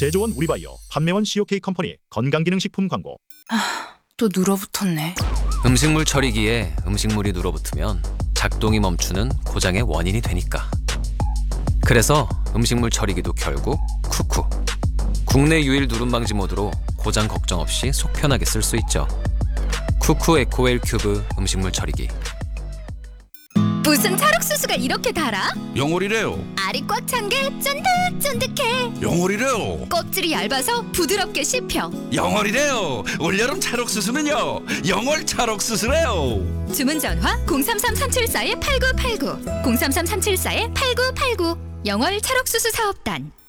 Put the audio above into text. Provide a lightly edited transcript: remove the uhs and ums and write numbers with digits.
제조원 우리바이오, 판매원 COK 컴퍼니 건강기능식품 광고. 또 눌어붙었네. 음식물 처리기에 음식물이 눌어붙으면 작동이 멈추는 고장의 원인이 되니까. 그래서 음식물 처리기도 결국 쿠쿠. 국내 유일 누름 방지 모드로 고장 걱정 없이 속 편하게 쓸 수 있죠. 쿠쿠 에코웰 큐브 음식물 처리기. 무슨 찰옥수수가 이렇게 달아? 영월이래요. 알이 꽉 찬 게 쫀득쫀득해. 영월이래요. 껍질이 얇아서 부드럽게 씹혀. 영월이래요. 올여름 찰옥수수는요, 영월 찰옥수수래요. 주문 전화 033-374-8989 033-374-8989 영월 찰옥수수 사업단.